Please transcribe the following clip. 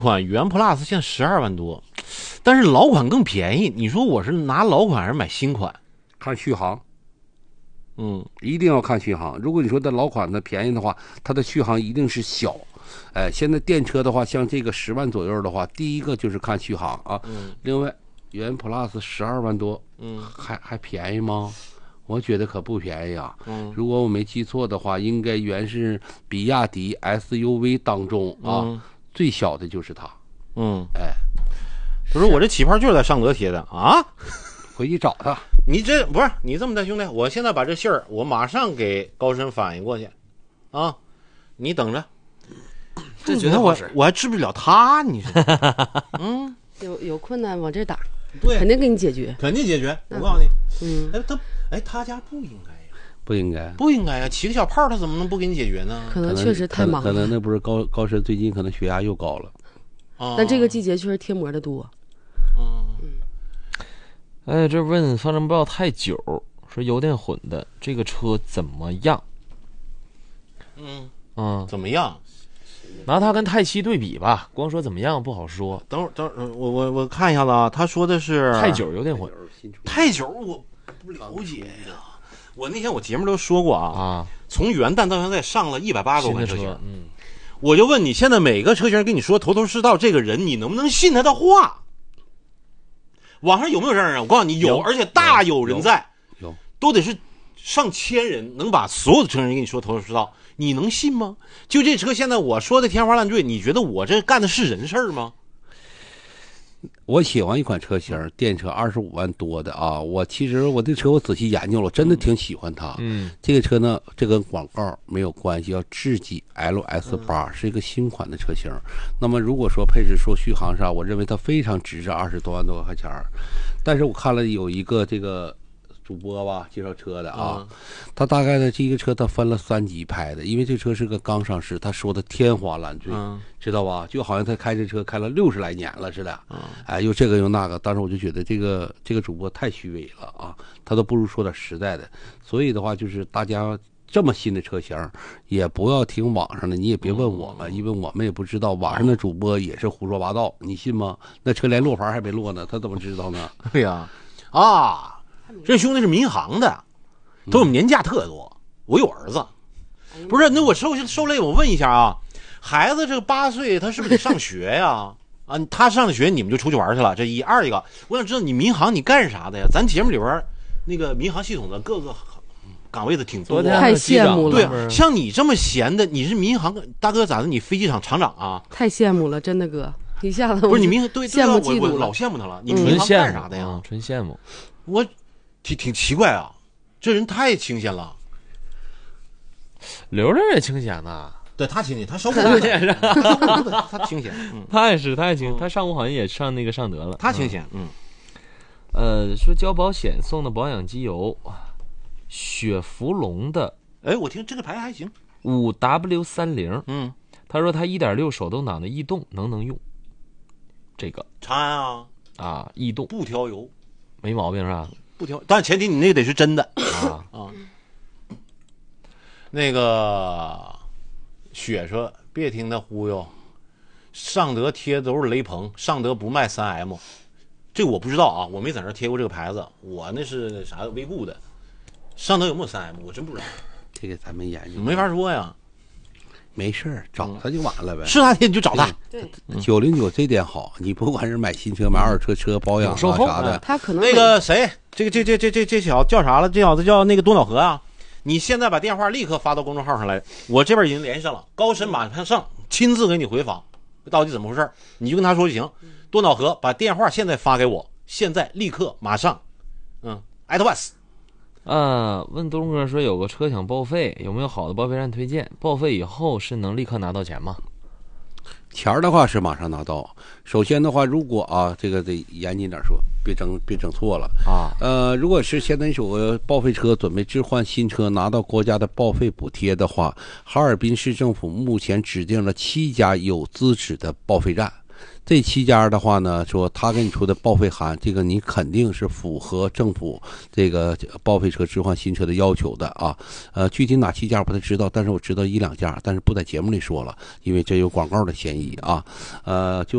款元 Plus 现在12万多，但是老款更便宜。你说我是拿老款还是买新款？ 看续航，一定要看续航。如果你说的老款的便宜的话，它的续航一定是小。现在电车的话，像这个10万左右的话，第一个就是看续航啊。另外，元 Plus 12万多，还便宜吗？我觉得可不便宜啊。如果我没记错的话，应该原是比亚迪 SUV 当中啊，最小的就是它。 不是我这起泡就是在尚德贴的啊， 回去找他。 你这不是你这么的，兄弟，我现在把这信儿我马上给高深反映过去啊，你等着。 这绝对好使， 我还治不了他，你说，有困难往这打， 对， 肯定给你解决， 肯定解决。我告诉你，他家不应该呀，不应该呀，起个小泡他怎么能不给你解决呢？ 可能确实太忙了， 可能那不是高深最近可能血压又高了， 但这个季节确实贴膜的多。 哎，这问方正豹太久，说油电混的这个车怎么样？ 怎么样？ 拿它跟泰7对比吧，光说怎么样不好说。 等会儿，我看一下子啊，他说的是泰9油电混， 泰9我不了解呀。我那天我节目都说过啊，从元旦到现在上了180多款车型，我就问你，现在每个车型跟你说头头是道，这个人你能不能信他的话？网上有没有这样的人？我告诉你有，而且大有人在， 有都得是上千人能把所有的车型跟你说头头是道。你能信吗？就这车现在我说的天花乱坠，你觉得我这干的是人事吗？ 我喜欢一款车型，电车25万多的啊。其实我这车我仔细研究了，我真的挺喜欢它。这个车呢，这跟广告没有关系，叫智己 LS8，是一个新款的车型。那么如果说配置说续航上，我认为它非常值这20多万多块钱。但是我看了有一个这个主播吧介绍车的啊，他大概的这个车他分了3级拍的，因为这车是个刚上市，他说的天花乱坠，知道吧？就好像他开这车开了60来年了似的，又这个又那个。当时我就觉得这个主播太虚伪了啊，他都不如说点实在的。所以的话，就是大家这么新的车型，也不要听网上的，你也别问我们，因为我们也不知道，网上的主播也是胡说八道，你信吗？那车连落牌还没落呢，他怎么知道呢？ 对呀，这兄弟是民航的，都有年假特多。我有儿子，不是那我受累，我问一下啊，孩子这个8岁，他是不是得上学呀？他上了学，你们就出去玩去了。这一二一个，我想知道你民航你干啥的呀？咱节目里边那个民航系统的各个岗位的挺多， 太羡慕了。 对，像你这么闲的，你是民航大哥咋的？你飞机场厂长啊？ 太羡慕了，真的哥，一下子不是你民对羡慕嫉妒了， 我老羡慕他了。你民航干啥的呀？ 纯羡慕。 我挺奇怪啊，这人太清闲了。 刘刘也清闲呐， 对他清闲，他收入也是，他清闲， 他也是，他也清，他上午好像也上那个尚德了， 他清闲， 说交保险送的保养机油，雪佛龙的， 我听这个牌还行 ，5W30，他说他1.6手动挡的逸动能用，这个长安逸动不挑油， 没毛病是吧？ 不挑，但前提你那个得是真的那个雪说别听他忽悠，尚德贴的都是雷朋，尚德不卖3M， 这个我不知道啊，我没在那贴过这个牌子，我那是啥威固的，尚德有没有3M我真不知道， 这个咱们研究没法说呀。 没事找他就完了呗。 是他贴你就找他。 对 ，909这点好，你不管是买新车、买二手车保养啥的， 他可能那个谁，这小子叫啥了？这小子叫那个多瑙河啊。你现在把电话立刻发到公众号上来，我这边已经联系上了，高深马上亲自给你回访，到底怎么回事？你就跟他说就行。多瑙河把电话现在发给我，现在立刻马上，@us。 问东哥说有个车想报废，有没有好的报废站推荐？报废以后是能立刻拿到钱吗？ 钱的话是马上拿到。首先的话，如果这个得严谨点说，别整错了如果是现在有个报废车准备置换新车，拿到国家的报废补贴的话，哈尔滨市政府目前指定了7家有资质的报废站。 这7家的话呢，说他给你出的报废函，这个你肯定是符合政府这个报废车置换新车的要求的啊。具体哪7家我不太知道，但是我知道1、2家，但是不在节目里说了，因为这有广告的嫌疑啊。就